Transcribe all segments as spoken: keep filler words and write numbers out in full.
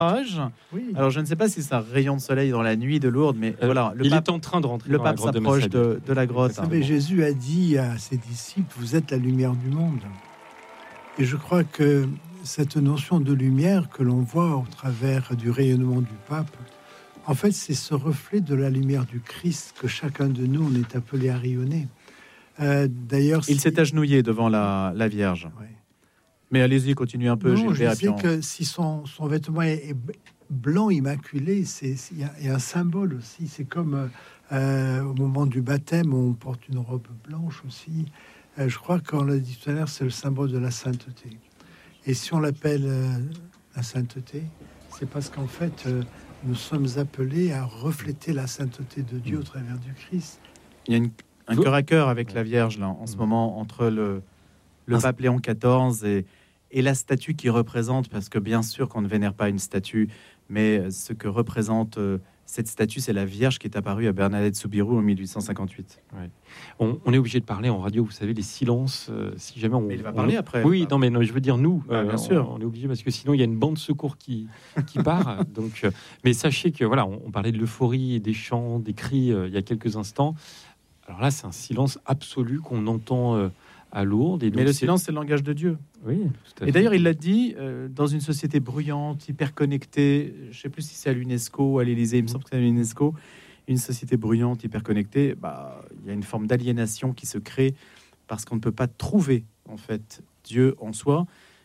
Oui. Alors je ne sais pas si c'est un rayon de soleil dans la nuit de Lourdes, mais euh, voilà, le il pape, est en train de rentrer. Le dans pape la grotte s'approche de, de, de la grotte. Vous savez, Jésus a dit à ses disciples: vous êtes la lumière du monde. Et je crois que cette notion de lumière que l'on voit au travers du rayonnement du pape, en fait, c'est ce reflet de la lumière du Christ que chacun de nous on est appelé à rayonner. Euh, d'ailleurs, il si... s'est agenouillé devant la, la Vierge. Ouais. Mais allez-y, continuez un peu. Non, je sais en... que si son, son vêtement est, est blanc immaculé, c'est il y, y a un symbole aussi. C'est comme euh, au moment du baptême, on porte une robe blanche aussi. Euh, je crois qu'on l'a dit tout à l'heure, c'est le symbole de la sainteté. Et si on l'appelle euh, la sainteté, c'est parce qu'en fait, euh, nous sommes appelés à refléter la sainteté de Dieu au travers du Christ. Il y a une, un cœur à cœur avec la Vierge là en ce moment entre le le pape Léon quatorze et et la statue qui représente, parce que bien sûr qu'on ne vénère pas une statue, mais ce que représente euh, cette statue, c'est la Vierge qui est apparue à Bernadette Soubirous en mille huit cent cinquante-huit. Ouais. On, on est obligé de parler en radio, vous savez, les silences, euh, si jamais on... Mais il va parler on, après. Oui, non, mais non, je veux dire, nous, bah, bien euh, sûr. On, on est obligé, parce que sinon, il y a une bande de secours qui, qui part. Donc, euh, mais sachez que, voilà, on, on parlait de l'euphorie, des chants, des cris, euh, il y a quelques instants. Alors là, c'est un silence absolu qu'on entend... Euh, à Lourdes. Et donc mais le c'est... silence, c'est le langage de Dieu. Oui, tout à et fait. D'ailleurs, il l'a dit, euh, dans une société bruyante, hyper connectée, je ne sais plus si c'est à l'UNESCO ou à l'Élysée, il me semble que c'est à l'UNESCO, une société bruyante, hyper connectée, bah, il y a une forme d'aliénation qui se crée parce qu'on ne peut pas trouver, en fait, Dieu en soi.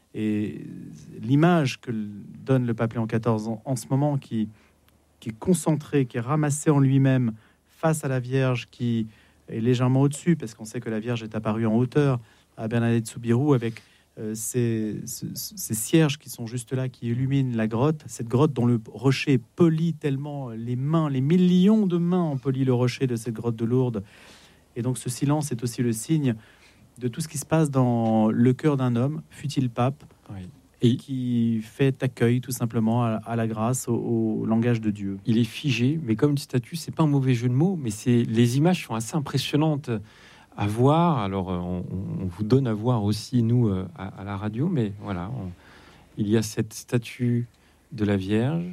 Et l'image que donne le pape Léon quatorze en, en ce moment, qui, qui est concentré, qui est ramassé en lui-même face à la Vierge, qui... est légèrement au-dessus, parce qu'on sait que la Vierge est apparue en hauteur à Bernadette Soubirous avec euh, ces, ces, ces cierges qui sont juste là, qui illuminent la grotte, cette grotte dont le rocher polit tellement les mains, les millions de mains ont poli le rocher de cette grotte de Lourdes. Et donc ce silence est aussi le signe de tout ce qui se passe dans le cœur d'un homme, fut-il pape, oui. Et qui fait accueil tout simplement à, à la grâce, au, au langage de Dieu. Il est figé, mais comme une statue, c'est pas un mauvais jeu de mots, mais c'est les images sont assez impressionnantes à voir. Alors, on, on vous donne à voir aussi nous à, à la radio, mais voilà, on, il y a cette statue de la Vierge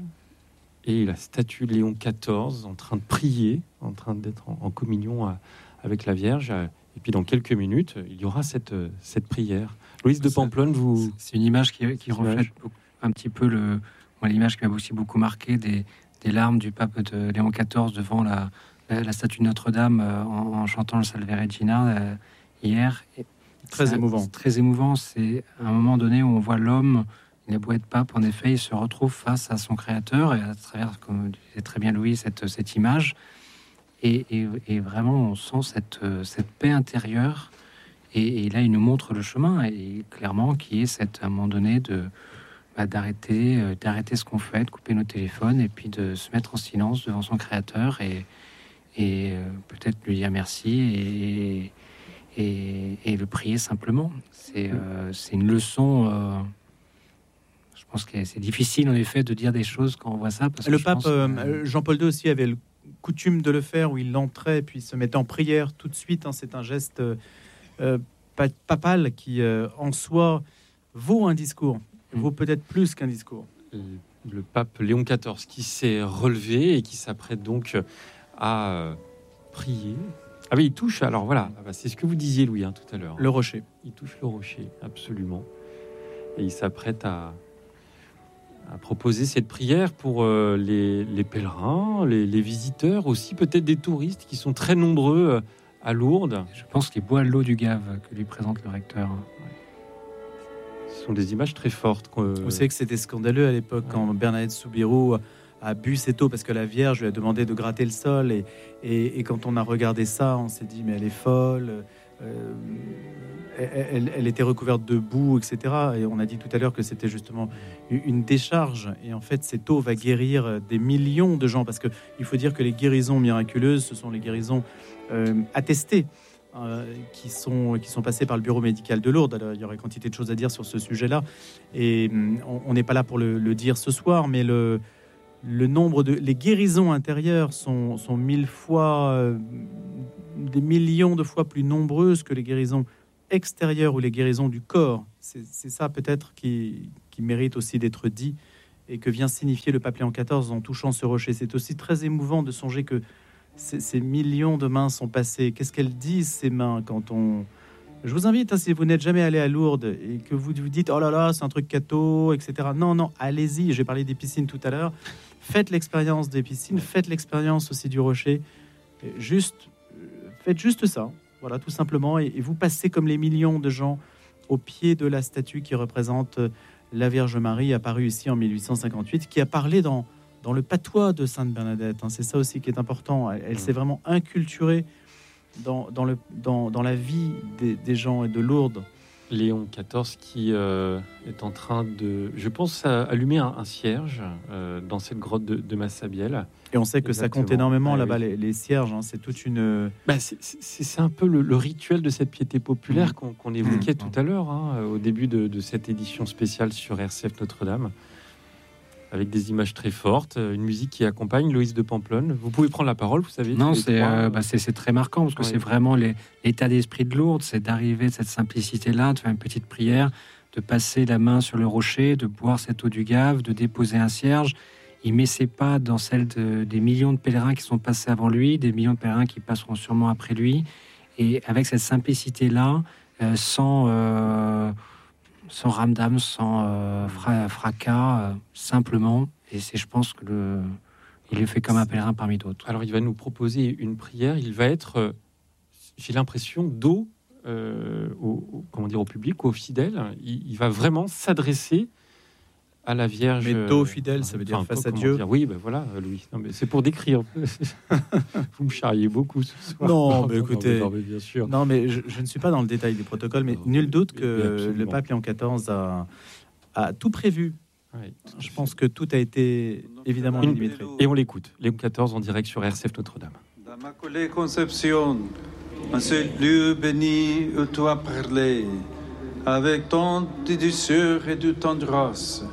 et la statue de Léon quatorze en train de prier, en train d'être en, en communion à, avec la Vierge. Et puis, dans quelques minutes, il y aura cette cette prière. Louise de Pamplonne, vous... C'est une image qui, qui reflète un petit peu le, moi, l'image qui m'a aussi beaucoup marqué des, des larmes du pape de Léon quatorze devant la, la, la statue de Notre-Dame euh, en, en chantant le Salve Regina euh, hier. Et très c'est, émouvant. C'est très émouvant. C'est un moment donné où on voit l'homme, il a beau être pape, en effet, il se retrouve face à son créateur et à travers, comme disait très bien Louis, cette, cette image. Et, et, et vraiment, on sent cette, cette paix intérieure. Et, et là, il nous montre le chemin, et clairement, qui est cette, à un moment donné, de, bah, d'arrêter, euh, d'arrêter ce qu'on fait, de couper nos téléphones, et puis de se mettre en silence devant son créateur, et, et euh, peut-être lui dire merci, et, et, et le prier simplement. C'est, euh, c'est une leçon... Euh, je pense que c'est difficile, en effet, de dire des choses quand on voit ça. Parce le que pape pense, euh, euh, Jean-Paul deux aussi avait le coutume de le faire, où il entrait, puis se mettait en prière tout de suite. Hein, c'est un geste... Euh, Euh, papal qui euh, en soi vaut un discours, vaut peut-être plus qu'un discours. Le pape Léon quatorze qui s'est relevé et qui s'apprête donc à euh, prier. Ah oui, il touche, alors voilà, c'est ce que vous disiez Louis hein, tout à l'heure. Le rocher. Il touche le rocher, absolument. Et il s'apprête à, à proposer cette prière pour euh, les, les pèlerins, les, les visiteurs, aussi peut-être des touristes qui sont très nombreux euh, à Lourdes. Je pense qu'il boit l'eau du Gave que lui présente le recteur. Ce sont des images très fortes. Vous savez que c'était scandaleux à l'époque, ouais. Quand Bernadette Soubirous a bu cette eau parce que la Vierge lui a demandé de gratter le sol. Et, et, et quand on a regardé ça, on s'est dit mais elle est folle. Euh, elle, elle était recouverte de boue, et cetera. Et on a dit tout à l'heure que c'était justement une décharge. Et en fait, cette eau va guérir des millions de gens. Parce qu'il faut dire que les guérisons miraculeuses, ce sont les guérisons euh, attestées. Euh, qui sont qui sont passés par le bureau médical de Lourdes. Alors, il y aurait quantité de choses à dire sur ce sujet-là, et on n'est pas là pour le, le dire ce soir, mais le le nombre de les guérisons intérieures sont sont mille fois, euh, des millions de fois plus nombreuses que les guérisons extérieures ou les guérisons du corps. C'est, c'est ça peut-être qui qui mérite aussi d'être dit et que vient signifier le pape Léon quatorze en touchant ce rocher. C'est aussi très émouvant de songer que ces, ces millions de mains sont passées. Qu'est-ce qu'elles disent, ces mains, quand on... Je vous invite, hein, si vous n'êtes jamais allé à Lourdes et que vous vous dites « Oh là là, c'est un truc catho, et cetera » Non, non, allez-y. J'ai parlé des piscines tout à l'heure. Faites l'expérience des piscines, faites l'expérience aussi du rocher. Juste, faites juste ça, voilà, tout simplement. Et, et vous passez comme les millions de gens au pied de la statue qui représente la Vierge Marie, apparue ici en mille huit cent cinquante-huit, qui a parlé dans, dans le patois de Sainte Bernadette. Hein. C'est ça aussi qui est important. Elle, elle s'est vraiment inculturée Dans, dans, le, dans, dans la vie des, des gens et de Lourdes. Léon quatorze qui euh, est en train de, je pense, à allumer un, un cierge euh, dans cette grotte de, de Massabielle. Et on sait que Exactement. Ça compte énormément ah, là-bas, oui. les, les cierges. Hein, c'est toute une... Bah, c'est, c'est, c'est un peu le, le rituel de cette piété populaire mmh. qu'on, qu'on évoquait mmh. tout à l'heure, hein, au début de, de cette édition spéciale sur R C F Notre-Dame, avec des images très fortes, une musique qui accompagne. Loïs de Pamplonne, vous pouvez prendre la parole, vous savez. Non, c'est, euh, bah c'est, c'est très marquant, parce que oui. c'est vraiment les, l'état d'esprit de Lourdes, c'est d'arriver de cette simplicité-là, de faire une petite prière, de passer la main sur le rocher, de boire cette eau du Gave, de déposer un cierge. Il met ses pas dans celle de, des millions de pèlerins qui sont passés avant lui, des millions de pèlerins qui passeront sûrement après lui. Et avec cette simplicité-là, euh, sans... Euh, sans ramdam, sans euh, fra- fracas, euh, simplement. Et c'est, je pense que le, il est fait comme un pèlerin parmi d'autres. Alors, il va nous proposer une prière. Il va être, euh, j'ai l'impression, dos euh, au, au, comment dire, au public, aux fidèles. Il, il va vraiment s'adresser à la Vierge. Mais dos fidèle, ça veut dire enfin, face à Dieu. Dire, oui, ben voilà, Louis. Non, mais c'est pour décrire. Vous me charriez beaucoup ce soir. Non, non mais écoutez, non, mais bien sûr. Non, mais je, je ne suis pas dans le détail des protocoles, mais non, nul doute que le pape Léon quatorze a, a tout prévu. Oui, tout je pense que tout a été évidemment millimétré. Et on l'écoute. Léon quatorze en direct sur R C F Notre-Dame. D'Immaculée Conception, en ce lieu béni où tu as parlé, avec tant de douceur et de tendresse.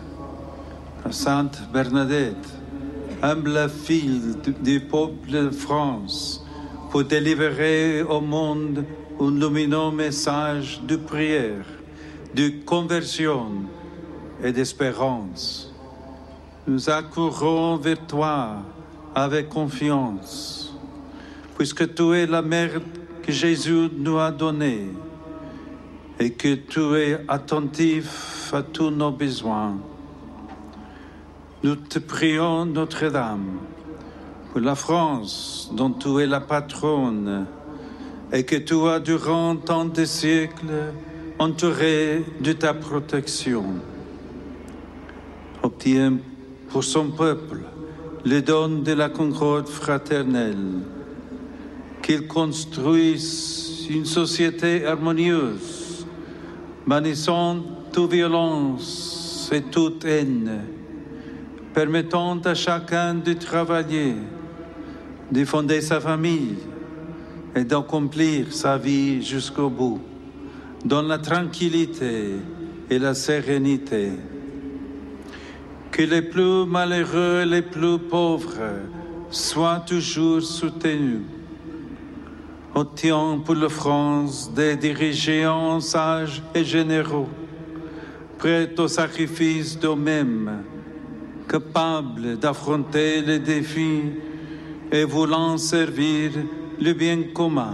Sainte Bernadette, humble fille du peuple de France, pour délivrer au monde un lumineux message de prière, de conversion et d'espérance. Nous accourons vers toi avec confiance, puisque tu es la mère que Jésus nous a donnée et que tu es attentif à tous nos besoins. Nous te prions, Notre-Dame, pour la France, dont tu es la patronne, et que tu as, durant tant de siècles, entouré de ta protection. Obtiens pour son peuple le don de la concorde fraternelle, qu'il construise une société harmonieuse, bannissant toute violence et toute haine, permettant à chacun de travailler, de fonder sa famille et d'accomplir sa vie jusqu'au bout, dans la tranquillité et la sérénité. Que les plus malheureux et les plus pauvres soient toujours soutenus. Obtiens pour la France des dirigeants sages et généreux, prêts au sacrifice d'eux-mêmes, capable d'affronter les défis et voulant servir le bien commun.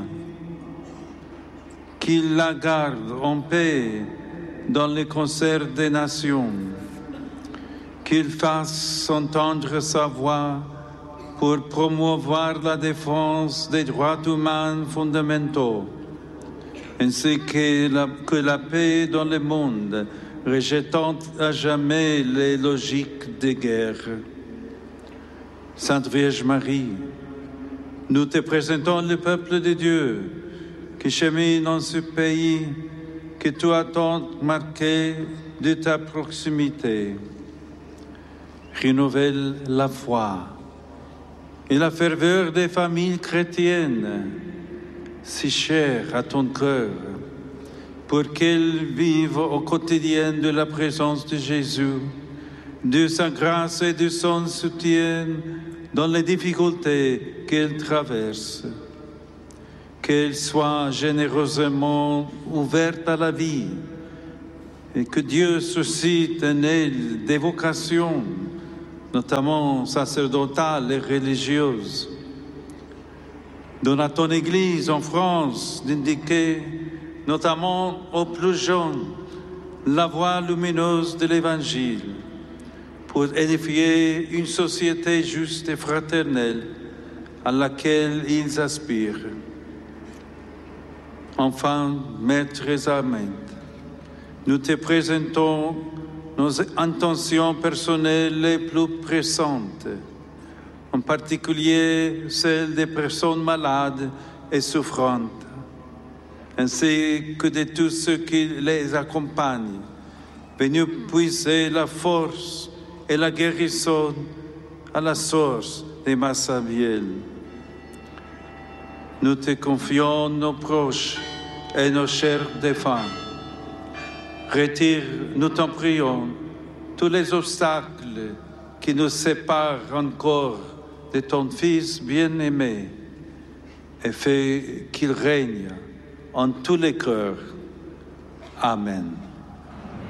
Qu'il la garde en paix dans le concert des nations. Qu'il fasse entendre sa voix pour promouvoir la défense des droits humains fondamentaux, ainsi que la, que la paix dans le monde, rejetant à jamais les logiques de guerre. Sainte Vierge Marie, nous te présentons le peuple de Dieu qui chemine dans ce pays que tu as tant marqué de ta proximité. Renouvelle la foi et la ferveur des familles chrétiennes, si chères à ton cœur, pour qu'elles vivent au quotidien de la présence de Jésus, de sa grâce et de son soutien dans les difficultés qu'elles traversent. Qu'elles soient généreusement ouvertes à la vie et que Dieu suscite en elles des vocations notamment sacerdotales et religieuses. Donne à ton Église en France d'indiquer, notamment aux plus jeunes, la voie lumineuse de l'Évangile pour édifier une société juste et fraternelle à laquelle ils aspirent. Enfin, Maître Zahmed, nous te présentons nos intentions personnelles les plus pressantes, en particulier celles des personnes malades et souffrantes, ainsi que de tous ceux qui les accompagnent, venus puiser la force et la guérison à la source des Massabielles. Nous te confions nos proches et nos chers défunts. Retire, nous t'en prions, tous les obstacles qui nous séparent encore de ton Fils bien-aimé et fais qu'il règne en tous les cœurs. Amen.